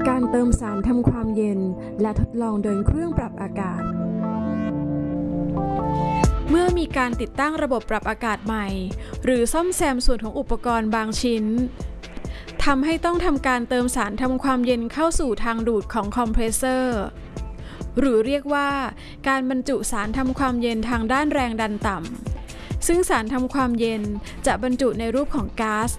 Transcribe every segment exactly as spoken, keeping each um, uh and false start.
การเติมสารทำความเย็นและทดลองเดินเครื่องปรับอากาศเมื่อมีการติดตั้งระบบปรับอากาศใหม่หรือซ่อมแซมส่วนของอุปกรณ์บางชิ้นทำให้ต้องทำการเติมสารทำความเย็นเข้าสู่ทางดูดของคอมเพรสเซอร์หรือเรียกว่าการบรรจุสารทำความเย็นทางด้านแรงดันต่ำซึ่งสารทำความเย็นจะบรรจุในรูปของก๊าซ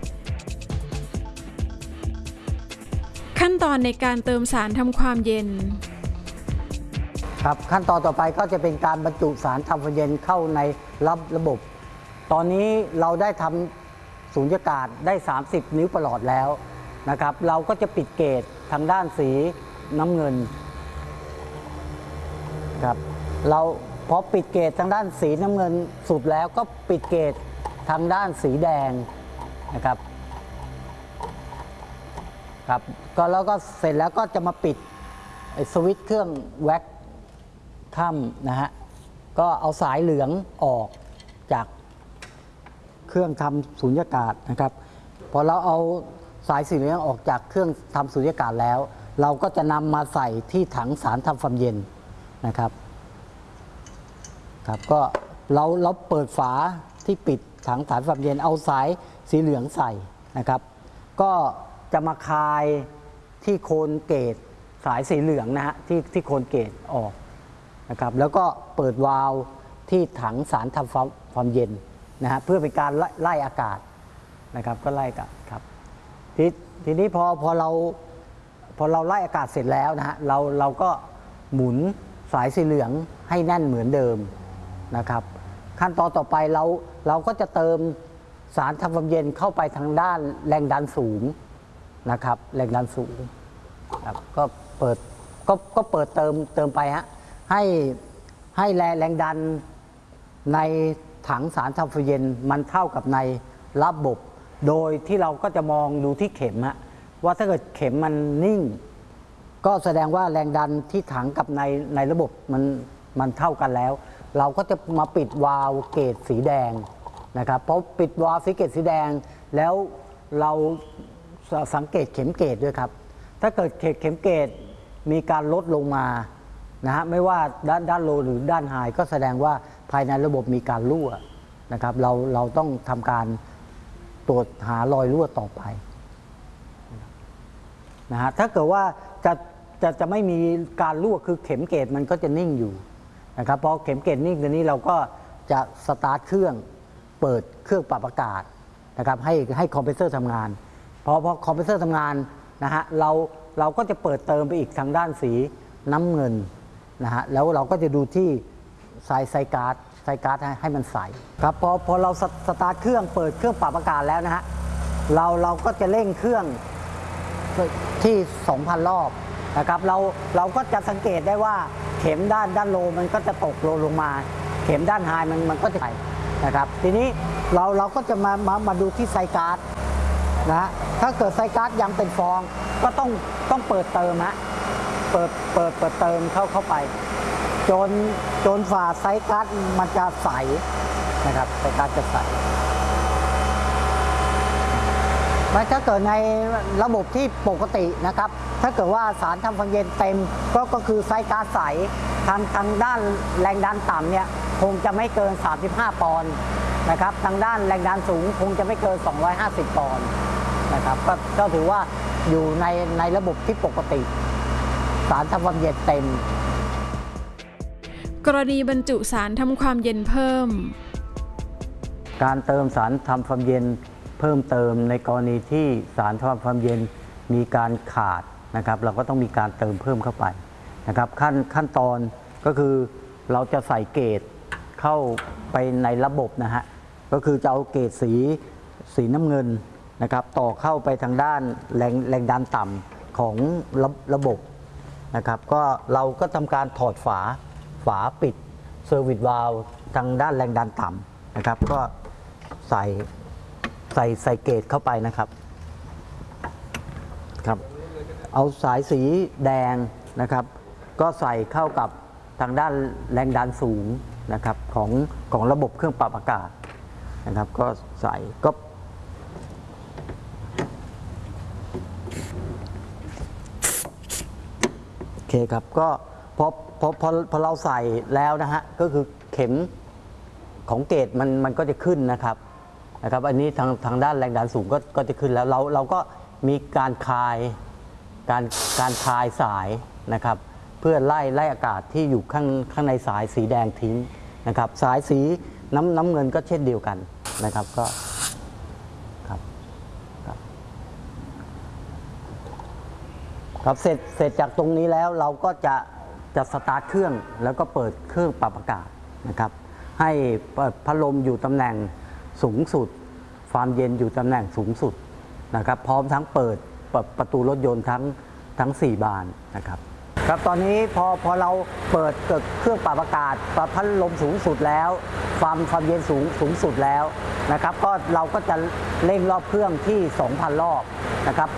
ขั้นตอนในการเติมสารทำความเย็นครับขั้นตอนต่อไปก็จะเป็นการบรรจุสารทำความเย็นเข้าในรับระบบตอนนี้เราได้ทำสูญญากาศได้สามสิบนิ้วประหลอดแล้วนะครับเราก็จะปิดเกจทางด้านสีน้ำเงินครับเราพอปิดเกจทางด้านสีน้ำเงินสุดแล้วก็ปิดเกจทางด้านสีแดงนะครับครับก็แล้วก็เสร็จแล้วก็จะมาปิดสวิตช์เครื่องแว็กค่ำนะฮะก็เอาสายเหลืองออกจากเครื่องทำสูญญากาศนะครับพอเราเอาสายสีเหลืองออกจากเครื่องทำสูญญากาศแล้วเราก็จะนำมาใส่ที่ถังสารทำความเย็นนะครับครับก็เราเราเปิดฝาที่ปิดถังสารความเย็นเอาสายสีเหลืองใส่นะครับก็จะมาคายที่โคนเกจสายสีเหลืองนะฮะที่ที่โคนเกจออกนะครับแล้วก็เปิดวาล์วที่ถังสารทำความเย็นนะฮะเพื่อเป็นการไล่อากาศนะครับก็ไล่อากาศครับททีนี้พอพอเราพอเราไล่อากาศเสร็จแล้วนะฮะเราเราก็หมุนสายสีเหลืองให้แน่นเหมือนเดิมนะครับขั้นตอนต่อไปเราเราก็จะเติมสารทำความเย็นเข้าไปทางด้านแรงดันสูงนะครับแรงดันสูงครับก็เปิดก็ก็เปิดเติมเติมไปฮะให้ให้แรงแรงดันในถังสารทำความเย็นมันเท่ากับในระบบโดยที่เราก็จะมองดูที่เข็มฮะว่าถ้าเกิดเข็มมันนิ่งก็แสดงว่าแรงดันที่ถังกับในในระบบมันมันเท่ากันแล้วเราก็จะมาปิดวาล์วเกจสีแดงนะครับเพราะปิดวาล์วสีเกจสีแดงแล้วเราสังเกตเข็มเกจด้วยครับถ้าเกิดเข็มเกจมีการลดลงมานะฮะไม่ว่าด้านด้านโลหรือด้านไฮก็แสดงว่าภายในระบบมีการรั่วนะครับเราเราต้องทำการตรวจหารอยรั่วต่อไปนะฮะถ้าเกิดว่าจะจะจะไม่มีการรั่วคือเข็มเกจมันก็จะนิ่งอยู่นะครับพอเข็มเกจนิ่งตัวนี้เราก็จะสตาร์ทเครื่องเปิดเครื่องปรับอากาศนะครับให้ให้คอมเพรสเซอร์ทำงานพอพอคอมเพรสเซอร์ทำงานนะฮะเราเราก็จะเปิดเติมไปอีกทางด้านสีน้ำเงินนะฮะแล้วเราก็จะดูที่สายไซการ์ดไซการ์ดให้ให้มันใสครับพอพอเราสตาร์ทเครื่องเปิดเครื่องปรับอากาศแล้วนะฮะเราเราก็จะเร่งเครื่องที่ สองพัน รอบนะครับเราเราก็จะสังเกตได้ว่าเข็มด้านด้านโลมันก็จะตกโลลงมาเข็มด้านไฮมันมันก็จะไปนะครับทีนี้เราเราก็จะมามามาดูที่ไซการ์ดนะถ้าเกิดไซการ์ดยังเป็นฟองก็ต้องต้องเปิดเติมฮะเปิดเปิดเปิดเติมเข้าเข้าไปจนจนฝ่าไซการ์ดมันจะใสนะครับไซการ์ดจะใสไม่ถ้าเกิดในระบบที่ปกตินะครับถ้าเกิดว่าสารทำความเย็นเต็มก็ก็คือไซการ์ดใสทางทางด้านแรงดันต่ำเนี่ยคงจะไม่เกินสามสิบห้าปอนด์นะครับทางด้านแรงดันสูงคงจะไม่เกินสองร้อยห้าสิบปอนด์นะครับก็ก็ถือว่าอยู่ในในระบบที่ปกติสารทำความเย็นเต็มกรณีบรรจุสารทำความเย็นเพิ่มการเติมสารทำความเย็นเพิ่มเติมในกรณีที่สารทำความเย็นมีการขาดนะครับเราก็ต้องมีการเติมเพิ่มเข้าไปนะครับขั้นขั้นตอนก็คือเราจะใส่เกจเข้าไปในระบบนะฮะก็คือจะเอาเกจสีสีน้ำเงินนะครับต่อเข้าไปทางด้านแรงแรงดันต่ำของระระบบนะครับก็เราก็ทำการถอดฝาฝาปิดเซอร์วิสวาล์วทางด้านแรงดันต่ำนะครับก็ใส่ใส่ใส่เกจเข้าไปนะครับครับเอาสายสีแดงนะครับก็ใส่เข้ากับทางด้านแรงดันสูงนะครับของของระบบเครื่องปรับอากาศนะครับก็ใส่ก็ครับก็พอพอพอพอเราใส่แล้วนะฮะก็คือเข็มของเกจมันมันก็จะขึ้นนะครับนะครับอันนี้ทางทางด้านแรงดันสูงก็ก็จะขึ้นแล้วเราเราก็มีการคลายการการคลายสายนะครับเพื่อไล่ไล่อากาศที่อยู่ข้างข้างในสายสีแดงทิ้งนะครับสายสีน้ำน้ำเงินก็เช่นเดียวกันนะครับก็ครับครับครับเสร็จเสร็จจากตรงนี้แล้วเราก็จะจะสตาร์ทเครื่องแล้วก็เปิดเครื่องปรับอากาศนะครับให้พัดลมอยู่ตำแหน่งสูงสุดความเย็นอยู่ตำแหน่งสูงสุดนะครับพร้อมทั้งเปิดประตูรถยนต์ทั้งทั้งสี่บานนะครับครับตอนนี้พอพอเราเปิดเครื่องปรับอากาศปรับพัดลมสูงสุดแล้วความความเย็นสูงสูงสุดแล้วนะครับก็เราก็จะเร่งรอบเครื่องที่ สองพัน รอบนะครับ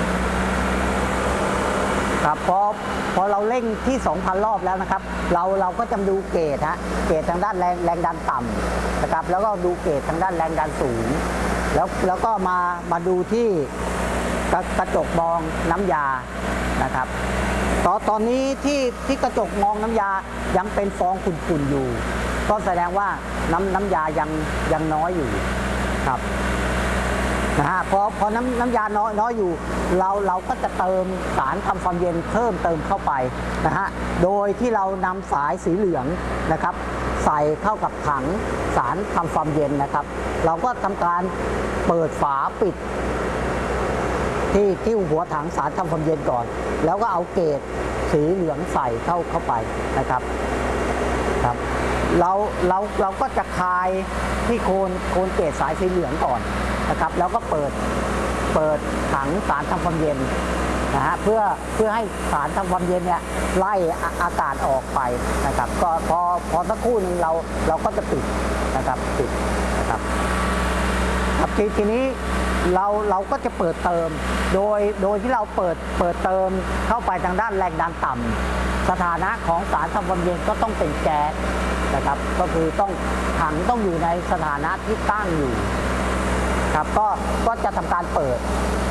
ครับพอพอเราเร่งที่ สองพัน รอบแล้วนะครับเราเราก็จะดูเกจฮะเกจทางด้านแรงแรงดันต่ำนะครับแล้วก็ดูเกจทางด้านแรงดันสูงแล้วแล้วก็มามาดูที่กระกระจกมองน้ำยานะครับตอนตอนนี้ที่ที่กระจกมองน้ำยายังเป็นฟองขุ่นๆอยู่ก็แสดงว่าน้ำน้ำยายังยังน้อยอยู่ครับนะฮะพอพอน้ำน้ำยาน้อยน้อยอยู่เราเราก็จะเติมสารทำความเย็นเพิ่มเติมเข้าไปนะฮะโดยที่เรานำสายสีเหลืองนะครับใส่เข้ากับถังสารทำความเย็นนะครับเราก็ทำการเปิดฝาปิดที่ที่หัวถังสารทำความเย็นก่อนแล้วก็เอาเกจสีเหลืองใส่เข้าเข้าไปนะครับครับเราเราเราก็จะคลายที่โคนโคนเกจสายสีเหลืองก่อนนะครับแล้วก็เปิดเปิดถังสารทำความเย็นนะฮะเพื่อเพื่อให้สารทำความเย็นเนี่ยไล่อากาศออกไปนะครับก็พอพอสักครู่หนึ่งเราเราก็จะปิดนะครับปิดนะครับครับทีทีนี้เราเราก็จะเปิดเติมโดยโดยที่เราเปิดเปิดเติมเข้าไปทางด้านแรงดันต่ำสถานะของสารทำความเย็นก็ต้องเป็นแก๊สนะครับก็คือต้องถังต้องอยู่ในสถานะที่ตั้งอยู่ครับก็ก็จะทำการเปิด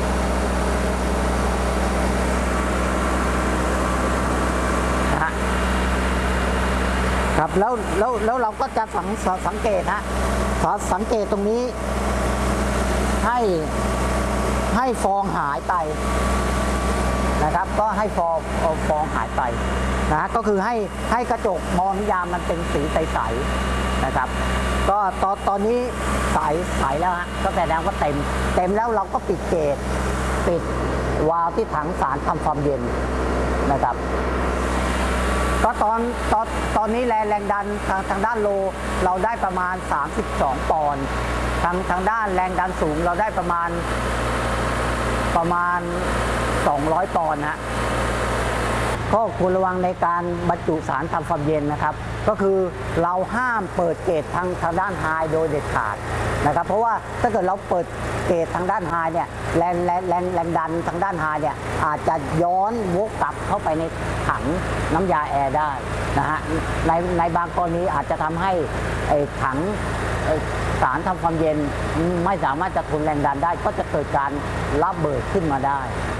นะฮะครับแล้วแล้วแล้วเราก็จะสังสังเกตฮะสังเกตตรงนี้ให้ให้ฟองหายไปนะครับก็ให้ฟองฟองหายไปนะก็คือให้ให้กระจกมองน้ำยามันเป็นสีใสๆนะครับก็ตอนตอนนี้ใสใสแล้วฮะก็แสดงว่าเต็มเต็มแล้วเราก็ปิดเกจปิดวาล์วที่ถังสารทำความเย็นนะครับก็ตอนตอนตอนนี้แรงแรงดันทางทางด้านโลเราได้ประมาณสามสิบสองปอนด์ทางทางด้านแรงดันสูงเราได้ประมาณประมาณสองร้อยปอนด์นะก็ควรระวังในการบรรจุสารทำความเย็นนะครับก็คือเราห้ามเปิดเกจทางทางด้านไฮโดยเด็ดขาดนะครับเพราะว่าถ้าเกิดเราเปิดเกจทางด้านไฮเนี่ยแรงแรงแรงแรงดันทางด้านไฮเนี่ยอาจจะย้อนวกกลับเข้าไปในถังน้ำยาแอร์ได้นะฮะในในบางกรณีอาจจะทำให้ไอ้ถังสารทำความเย็นไม่สามารถจะทนแรงดันได้ก็จะเกิดการระเบิดขึ้นมาได้